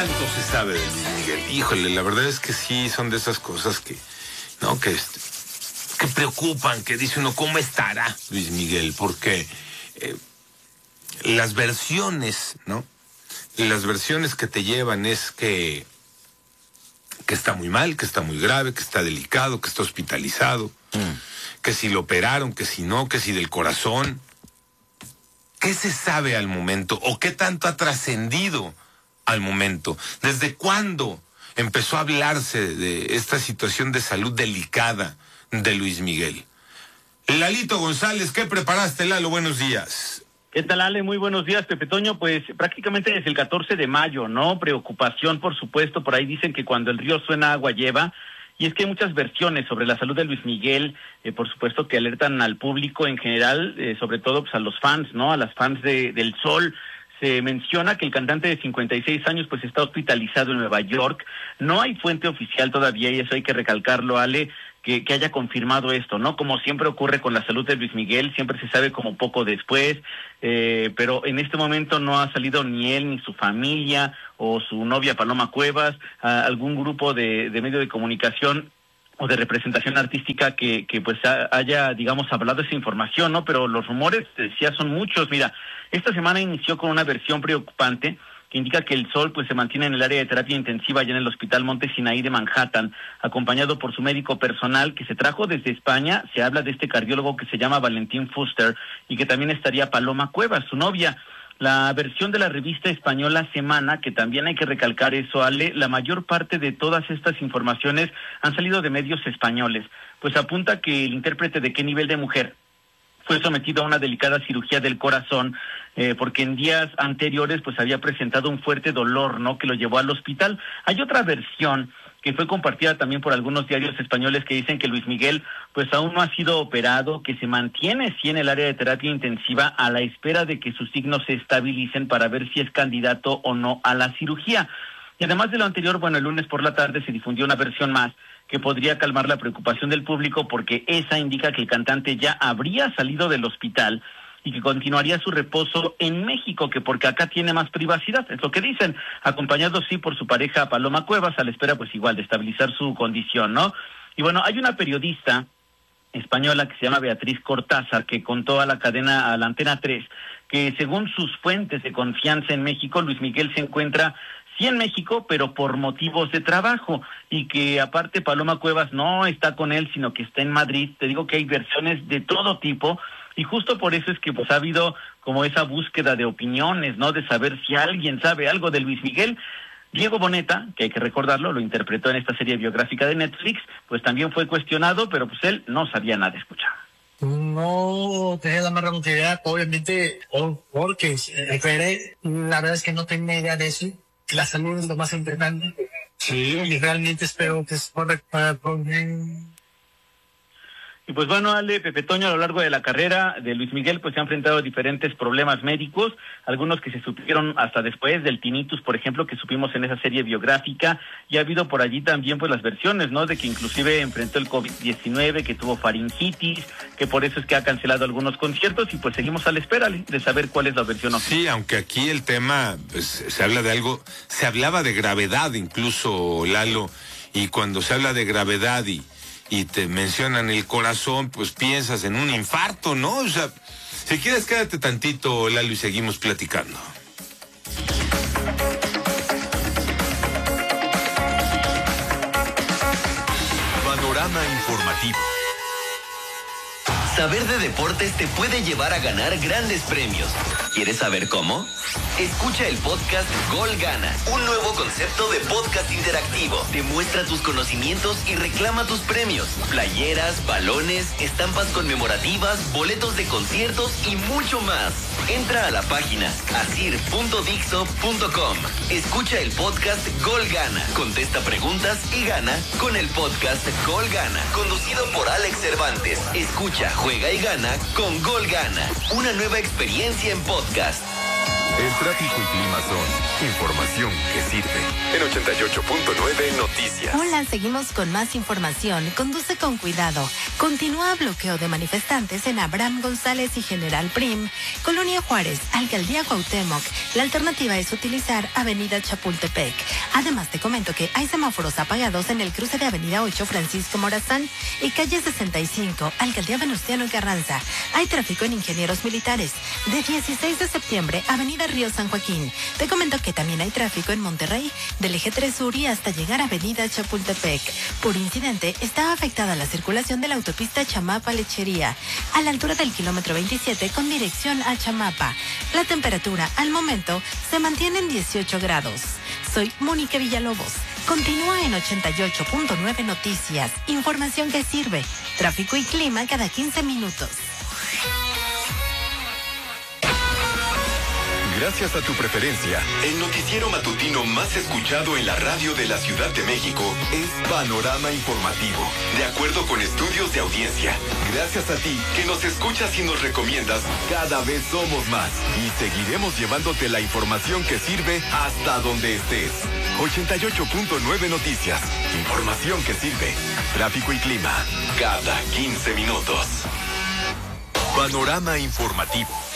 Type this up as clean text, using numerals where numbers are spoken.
tanto se sabe de Luis Miguel? Híjole, la verdad es que sí, son de esas cosas que, ¿no? Que preocupan, que dice uno, ¿cómo estará Luis Miguel? Porque las versiones, ¿no? Las versiones que te llevan es que está muy mal, que está muy grave, que está delicado, que está hospitalizado, que si lo operaron, que si no, que si del corazón. ¿Qué se sabe al momento o qué tanto ha trascendido al momento? ¿Desde cuándo empezó a hablarse de esta situación de salud delicada de Luis Miguel? Lalito González, ¿qué preparaste, Lalo? Buenos días. ¿Qué tal, Ale? Muy buenos días, Pepe Toño. Pues prácticamente desde el 14 de mayo, ¿no? Preocupación, por supuesto. Por ahí dicen que cuando el río suena, agua lleva. Y es que hay muchas versiones sobre la salud de Luis Miguel, por supuesto que alertan al público en general, sobre todo pues a los fans, ¿no? A las fans del Sol. Se menciona que el cantante de 56 años pues está hospitalizado en Nueva York. No hay fuente oficial todavía y eso hay que recalcarlo, Ale, que haya confirmado esto, ¿no? Como siempre ocurre con la salud de Luis Miguel, siempre se sabe como poco después, pero en este momento no ha salido ni él ni su familia o su novia Paloma Cuevas, algún grupo de medio de comunicación o de representación artística que pues haya, digamos, hablado esa información, ¿no? Pero los rumores, decía, son muchos. Mira, esta semana inició con una versión preocupante que indica que el Sol pues se mantiene en el área de terapia intensiva allá en el Hospital Monte Sinaí de Manhattan, acompañado por su médico personal que se trajo desde España. Se habla de este cardiólogo que se llama Valentín Fuster y que también estaría Paloma Cuevas, su novia. La versión de la revista española Semana, que también hay que recalcar eso, Ale, la mayor parte de todas estas informaciones han salido de medios españoles, pues apunta que el intérprete de Qué nivel de mujer fue sometido a una delicada cirugía del corazón, porque en días anteriores pues había presentado un fuerte dolor, ¿no? Que lo llevó al hospital. Hay otra versión que fue compartida también por algunos diarios españoles que dicen que Luis Miguel pues aún no ha sido operado, que se mantiene sí en el área de terapia intensiva a la espera de que sus signos se estabilicen para ver si es candidato o no a la cirugía. Y además de lo anterior, bueno, el lunes por la tarde se difundió una versión más que podría calmar la preocupación del público porque esa indica que el cantante ya habría salido del hospital y que continuaría su reposo en México, que porque acá tiene más privacidad, es lo que dicen, acompañado sí por su pareja Paloma Cuevas, a la espera pues igual de estabilizar su condición, ¿no? Y bueno, hay una periodista española que se llama Beatriz Cortázar, que contó a la cadena, a la Antena 3, que según sus fuentes de confianza en México, Luis Miguel se encuentra sí en México, pero por motivos de trabajo, y que aparte Paloma Cuevas no está con él, sino que está en Madrid. Te digo que hay versiones de todo tipo, y justo por eso es que pues ha habido como esa búsqueda de opiniones, ¿no? De saber si alguien sabe algo de Luis Miguel. Diego Boneta, que hay que recordarlo, lo interpretó en esta serie biográfica de Netflix, pues también fue cuestionado, pero pues él no sabía nada, escucha. No tenía la más remota idea, obviamente, porque la verdad es que no tenía idea de eso. La salud es lo más importante. Sí. Y realmente espero que se pueda recuperar bien. Y pues bueno, Ale, Pepe Toño, a lo largo de la carrera de Luis Miguel, pues se ha enfrentado a diferentes problemas médicos, algunos que se supieron hasta después del tinnitus, por ejemplo, que supimos en esa serie biográfica, y ha habido por allí también pues las versiones, ¿no? De que inclusive enfrentó el COVID-19, que tuvo faringitis, que por eso es que ha cancelado algunos conciertos, y pues seguimos a la espera, Ale, de saber cuál es la versión oficial. Sí, aunque aquí el tema, pues, se habla de algo, se hablaba de gravedad incluso, Lalo, y cuando se habla de gravedad y te mencionan el corazón, pues piensas en un infarto, ¿no? O sea, si quieres quédate tantito, Lalo, y seguimos platicando. Panorama informativo. Saber de deportes te puede llevar a ganar grandes premios. ¿Quieres saber cómo? Escucha el podcast Gol Gana, un nuevo concepto de podcast interactivo. Demuestra tus conocimientos y reclama tus premios. Playeras, balones, estampas conmemorativas, boletos de conciertos y mucho más. Entra a la página asir.dixo.com. Escucha el podcast Gol Gana. Contesta preguntas y gana con el podcast Gol Gana, conducido por Alex Cervantes. Escucha, juega y gana con Gol Gana. Una nueva experiencia en podcast. El tráfico y clima son información que sirve. En 88.9 Noticias. Hola, seguimos con más información. Conduce con cuidado. Continúa bloqueo de manifestantes en Abraham González y General Prim, Colonia Juárez, Alcaldía Cuauhtémoc. La alternativa es utilizar Avenida Chapultepec. Además, te comento que hay semáforos apagados en el cruce de Avenida 8 Francisco Morazán y calle 65, Alcaldía Venustiano Carranza. Hay tráfico en Ingenieros Militares. De 16 de septiembre, Avenida Río San Joaquín. Te comento que también hay tráfico en Monterrey, del eje 3 Sur y hasta llegar a Avenida Chapultepec. Por incidente, estaba afectada la circulación de la autopista Chamapa-Lechería, a la altura del kilómetro 27 con dirección a Chamapa. La temperatura al momento se mantiene en 18 grados. Soy Mónica Villalobos. Continúa en 88.9 Noticias. Información que sirve. Tráfico y clima cada 15 minutos. Gracias a tu preferencia, el noticiero matutino más escuchado en la radio de la Ciudad de México es Panorama Informativo, de acuerdo con estudios de audiencia. Gracias a ti que nos escuchas y nos recomiendas, cada vez somos más y seguiremos llevándote la información que sirve hasta donde estés. 88.9 Noticias, información que sirve. Tráfico y clima, cada 15 minutos. Panorama Informativo.